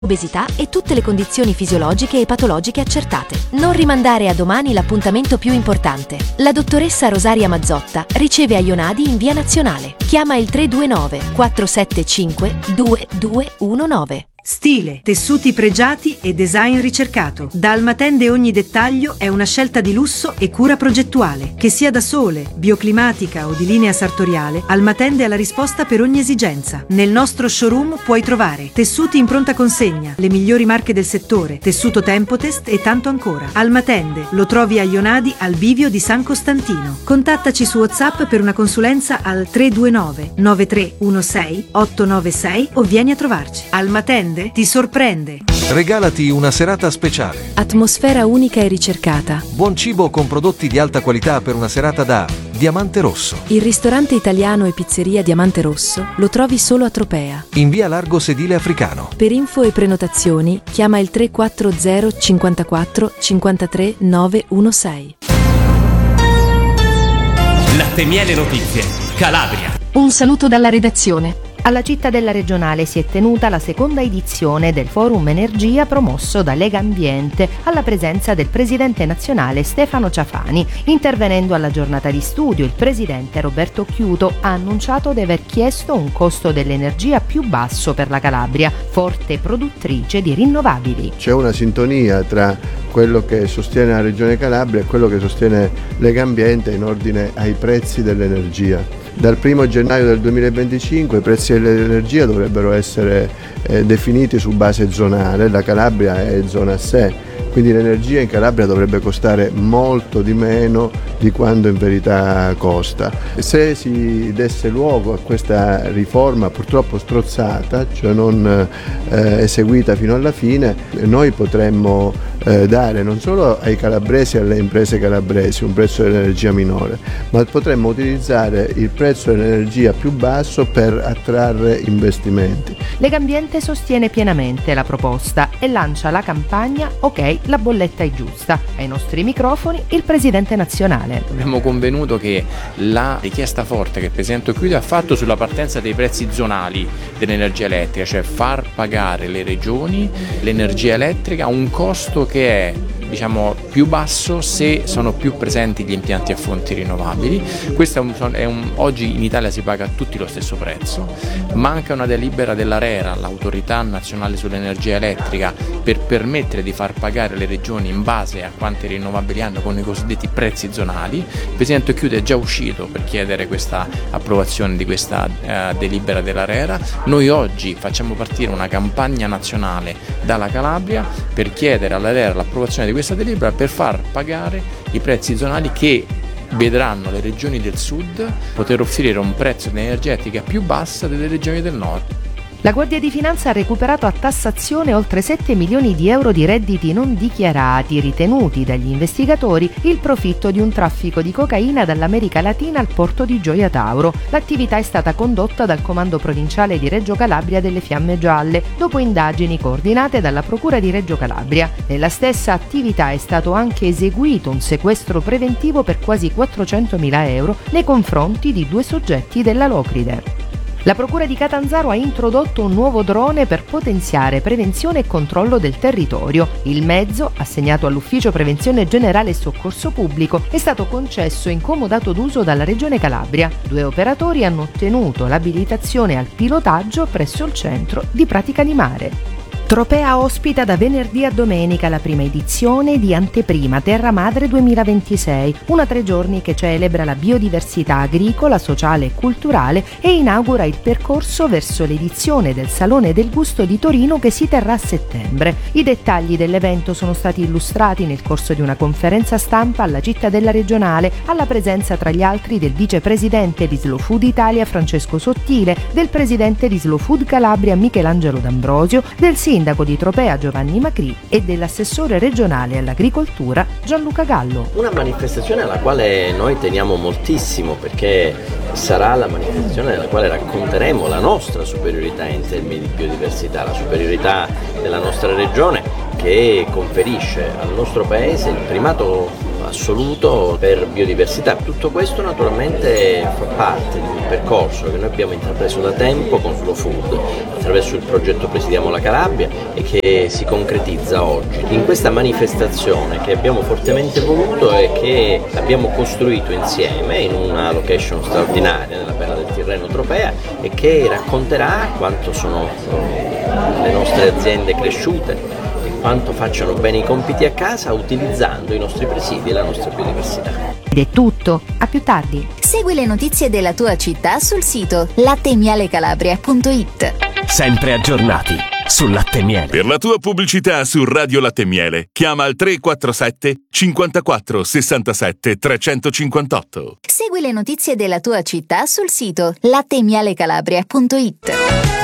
obesità e tutte le condizioni fisiologiche e patologiche accertate. Non rimandare a domani l'appuntamento più importante. La dottoressa Rosaria Mazzotta riceve a Ionadi in via Nazionale. Chiama il 329 475 2219. Stile, tessuti pregiati e design ricercato. Da Almatende ogni dettaglio è una scelta di lusso e cura progettuale. Che sia da sole, bioclimatica o di linea sartoriale, Almatende ha la risposta per ogni esigenza. Nel nostro showroom puoi trovare tessuti in pronta consegna, le migliori marche del settore, tessuto Tempotest e tanto ancora. Almatende lo trovi a Ionadi al bivio di San Costantino. Contattaci su WhatsApp per una consulenza al 329 9316 896 o vieni a trovarci. Almatende ti sorprende. Regalati una serata speciale. Atmosfera unica e ricercata. Buon cibo con prodotti di alta qualità per una serata da Diamante Rosso. Il ristorante italiano e pizzeria Diamante Rosso lo trovi solo a Tropea. In via Largo Sedile Africano. Per info e prenotazioni chiama il 340 54 53 916. Latte Miele Notizie, Calabria. Un saluto dalla redazione. Alla Città della Regionale si è tenuta la seconda edizione del Forum Energia promosso da Lega Ambiente, alla presenza del presidente nazionale Stefano Ciafani. Intervenendo alla giornata di studio, il presidente Roberto Chiuto ha annunciato di aver chiesto un costo dell'energia più basso per la Calabria, forte produttrice di rinnovabili. C'è una sintonia tra quello che sostiene la Regione Calabria e quello che sostiene Lega Ambiente in ordine ai prezzi dell'energia. Dal 1 gennaio del 2025 i prezzi dell'energia dovrebbero essere definiti su base zonale, la Calabria è zona a sé, quindi l'energia in Calabria dovrebbe costare molto di meno di quanto in verità costa. Se si desse luogo a questa riforma purtroppo strozzata, cioè non eseguita fino alla fine, noi potremmo dare non solo ai calabresi e alle imprese calabresi un prezzo dell'energia minore, ma potremmo utilizzare il prezzo dell'energia più basso per attrarre investimenti. Lega Ambiente sostiene pienamente la proposta e lancia la campagna Ok, la bolletta è giusta. Ai nostri microfoni il presidente nazionale. Abbiamo convenuto che la richiesta forte che il presidente Chiuto ha fatto sulla partenza dei prezzi zonali dell'energia elettrica, cioè far pagare le regioni l'energia elettrica a un costo che è più basso se sono più presenti gli impianti a fonti rinnovabili. Questo oggi in Italia si paga a tutti lo stesso prezzo. Manca una delibera dell'ARERA, l'autorità nazionale sull'energia elettrica, per permettere di far pagare le regioni in base a quante rinnovabili hanno con i cosiddetti prezzi zonali. Il presidente Chiude è già uscito per chiedere questa approvazione di questa delibera dell'ARERA. Noi oggi facciamo partire una campagna nazionale dalla Calabria per chiedere all'ARERA l'approvazione di questa delibera per far pagare i prezzi zonali che vedranno le regioni del sud poter offrire un prezzo di energia elettrica più bassa delle regioni del nord. La Guardia di Finanza ha recuperato a tassazione oltre 7 milioni di euro di redditi non dichiarati, ritenuti dagli investigatori il profitto di un traffico di cocaina dall'America Latina al porto di Gioia Tauro. L'attività è stata condotta dal Comando Provinciale di Reggio Calabria delle Fiamme Gialle, dopo indagini coordinate dalla Procura di Reggio Calabria. Nella stessa attività è stato anche eseguito un sequestro preventivo per quasi 400.000 euro nei confronti di 2 soggetti della Locride. La Procura di Catanzaro ha introdotto un nuovo drone per potenziare prevenzione e controllo del territorio. Il mezzo, assegnato all'Ufficio Prevenzione Generale e Soccorso Pubblico, è stato concesso in comodato d'uso dalla Regione Calabria. 2 operatori hanno ottenuto l'abilitazione al pilotaggio presso il Centro di Pratica di Mare. Tropea ospita da venerdì a domenica la prima edizione di Anteprima Terra Madre 2026, una 3 giorni che celebra la biodiversità agricola, sociale e culturale e inaugura il percorso verso l'edizione del Salone del Gusto di Torino che si terrà a settembre. I dettagli dell'evento sono stati illustrati nel corso di una conferenza stampa alla Città della Regionale, alla presenza tra gli altri del vicepresidente di Slow Food Italia Francesco Sottile, del presidente di Slow Food Calabria Michelangelo D'Ambrosio, del sindaco di Tropea Giovanni Macri e dell'assessore regionale all'agricoltura Gianluca Gallo. Una manifestazione alla quale noi teniamo moltissimo, perché sarà la manifestazione nella quale racconteremo la nostra superiorità in termini di biodiversità, la superiorità della nostra regione che conferisce al nostro paese il primato assoluto per biodiversità. Tutto questo naturalmente fa parte di un percorso che noi abbiamo intrapreso da tempo con Slow Food attraverso il progetto Presidiamo la Calabria e che si concretizza oggi in questa manifestazione che abbiamo fortemente voluto e che abbiamo costruito insieme in una location straordinaria nella Perla del Tirreno Tropea e che racconterà quanto sono le nostre aziende cresciute e quanto facciano bene i compiti a casa utilizzando i nostri presidi e la nostra biodiversità. Ed è tutto, a più tardi. Segui le notizie della tua città sul sito lattemialecalabria.it. Sempre aggiornati sul latte e miele. Per la tua pubblicità su Radio Latte e Miele, chiama al 347 54 67 358. Segui le notizie della tua città sul sito lattemialecalabria.it.